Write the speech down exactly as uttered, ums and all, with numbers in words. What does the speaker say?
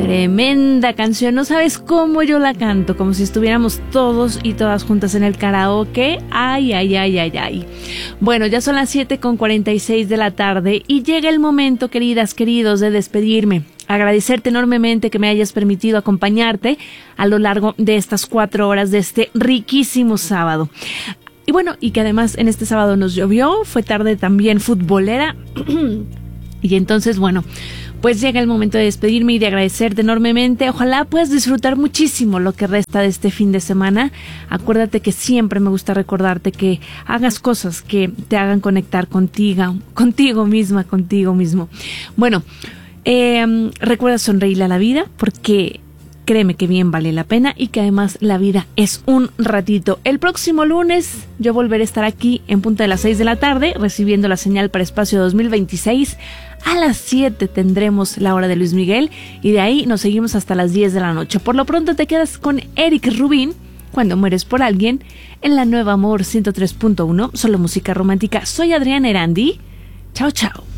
Tremenda canción, no sabes cómo yo la canto, como si estuviéramos todos y todas juntas en el karaoke. Ay, ay, ay, ay, ay. Bueno, ya son las siete con cuarenta y seis de la tarde y llega el momento, queridas, queridos, de despedirme. Agradecerte enormemente que me hayas permitido acompañarte a lo largo de estas cuatro horas de este riquísimo sábado. Y bueno, y que además en este sábado nos llovió, fue tarde también futbolera. Y entonces, bueno, pues llega el momento de despedirme y de agradecerte enormemente. Ojalá puedas disfrutar muchísimo lo que resta de este fin de semana. Acuérdate que siempre me gusta recordarte que hagas cosas que te hagan conectar contigo, contigo misma, contigo mismo. Bueno, eh, recuerda sonreírle a la vida porque créeme que bien vale la pena y que además la vida es un ratito. El próximo lunes yo volveré a estar aquí en punto de las seis de la tarde recibiendo la señal para Espacio dos mil veintiséis. A las siete tendremos la hora de Luis Miguel y de ahí nos seguimos hasta las diez de la noche. Por lo pronto te quedas con Eric Rubin, Cuando mueres por alguien, en la Nueva Amor ciento tres punto uno, solo música romántica. Soy Adriana Erandi. Chao, chao.